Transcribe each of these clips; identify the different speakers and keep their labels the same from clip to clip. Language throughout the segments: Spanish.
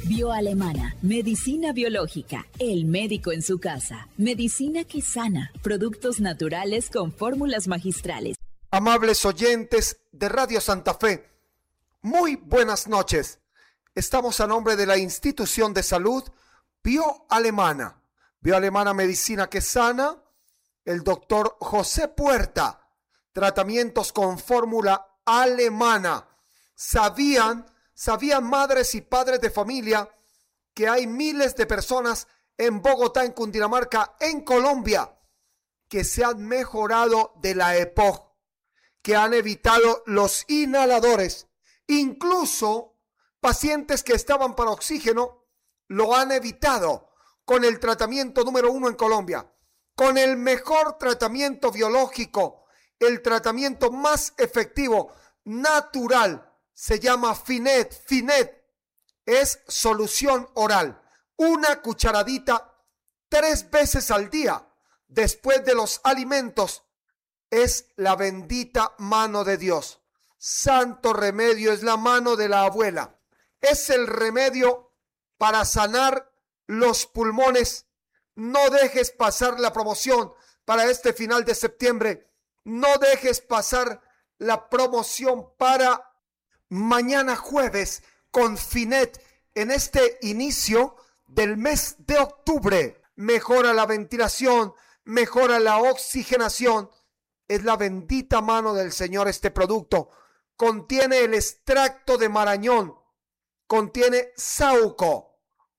Speaker 1: Bioalemana, medicina biológica, el médico en su casa, medicina que sana, productos naturales con fórmulas magistrales.
Speaker 2: Amables oyentes de Radio Santa Fe, muy buenas noches. Estamos a nombre de la institución de salud Bioalemana. Bioalemana, medicina que sana, el doctor José Puerta, tratamientos con fórmula alemana. ¿Sabían madres y padres de familia que hay miles de personas en Bogotá, en Cundinamarca, en Colombia, que se han mejorado de la EPOC, que han evitado los inhaladores? Incluso pacientes que estaban para oxígeno lo han evitado con el tratamiento número 1 en Colombia, con el mejor tratamiento biológico, el tratamiento más efectivo, natural. Se llama Finet. Finet es solución oral. Una cucharadita 3 veces al día después de los alimentos. Es la bendita mano de Dios. Santo remedio, es la mano de la abuela. Es el remedio para sanar los pulmones. No dejes pasar la promoción para este final de septiembre. No dejes pasar la promoción para mañana jueves con Finet en este inicio del mes de octubre. Mejora la ventilación, mejora la oxigenación. Es la bendita mano del Señor este producto. Contiene el extracto de marañón, contiene saúco,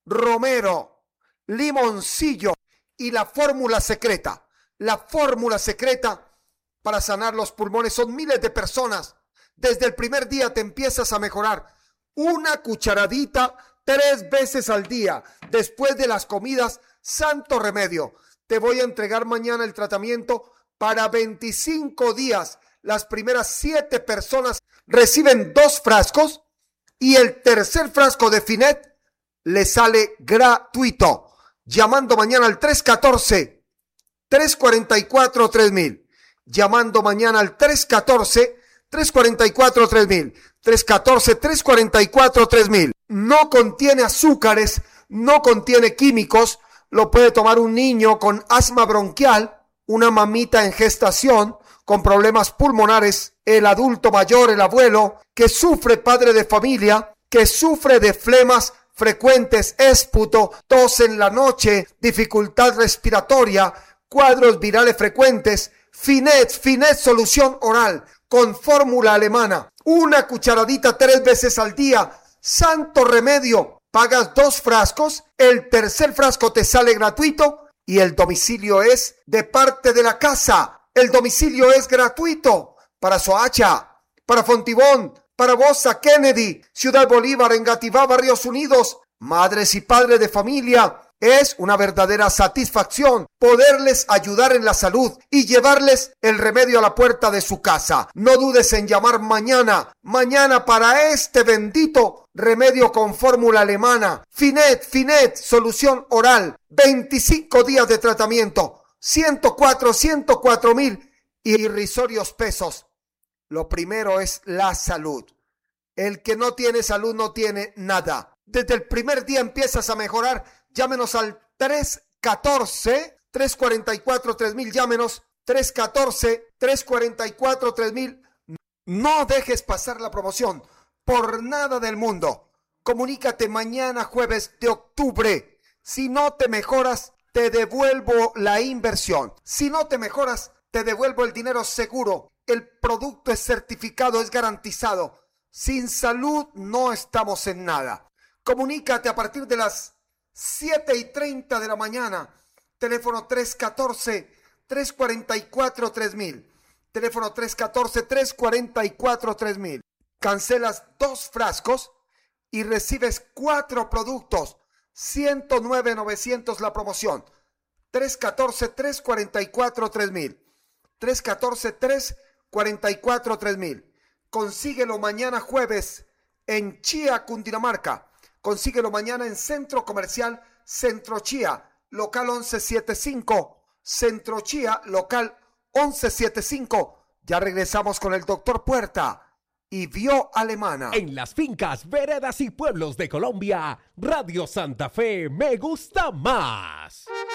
Speaker 2: romero, limoncillo y la fórmula secreta. La fórmula secreta para sanar los pulmones. Son miles de personas. Desde el primer día te empiezas a mejorar. Una cucharadita 3 veces al día después de las comidas. Santo remedio. Te voy a entregar mañana el tratamiento para 25 días. Las primeras 7 personas reciben 2 frascos y el tercer frasco de Finet le sale gratuito. Llamando mañana al 314-344-3000. Llamando mañana al 314-344-3000. 314-344-3000. No contiene azúcares, no contiene químicos. Lo puede tomar un niño con asma bronquial, una mamita en gestación con problemas pulmonares, el adulto mayor, el abuelo, que sufre, padre de familia, que sufre de flemas frecuentes, esputo, tos en la noche, dificultad respiratoria, cuadros virales frecuentes. Finet solución oral con fórmula alemana. Una cucharadita 3 veces al día. Santo remedio. Pagas 2 frascos, el tercer frasco te sale gratuito y el domicilio es de parte de la casa. El domicilio es gratuito para Soacha, para Fontibón, para Bosa, Kennedy, Ciudad Bolívar, Engativá, Barrios Unidos. Madres y padres de familia, es una verdadera satisfacción poderles ayudar en la salud y llevarles el remedio a la puerta de su casa. No dudes en llamar mañana para este bendito remedio con fórmula alemana. Finet, solución oral. 25 días de tratamiento. 104,000 irrisorios pesos. Lo primero es la salud. El que no tiene salud no tiene nada. Desde el primer día empiezas a mejorar. Llámenos al 314-344-3000. Llámenos 314-344-3000. No dejes pasar la promoción por nada del mundo. Comunícate mañana jueves de octubre. Si no te mejoras, te devuelvo la inversión. Si no te mejoras, te devuelvo el dinero seguro. El producto es certificado, es garantizado. Sin salud no estamos en nada. Comunícate a partir de las 7:30 de la mañana. Teléfono 314-344-3000. Teléfono 314-344-3000. Cancelas 2 frascos y recibes 4 productos. 109,900 la promoción. 314-344-3000. 314-344-3000. Consíguelo mañana jueves en Chía, Cundinamarca. Consíguelo mañana en Centro Comercial Centro Chía, local 1175. Centro Chía, local 1175. Ya regresamos con el doctor Puerta y Bioalemana.
Speaker 3: En las fincas, veredas y pueblos de Colombia, Radio Santa Fe me gusta más.